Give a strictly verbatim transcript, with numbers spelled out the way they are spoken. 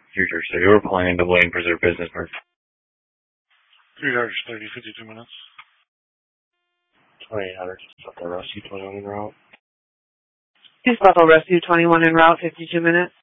future. So you were planning to William Preserve Business Park. Three hours, thirty, fifty-two minutes. twenty-eight hundred. Rescue twenty-one en route. Please Buffalo Rescue twenty-one en route, fifty-two minutes.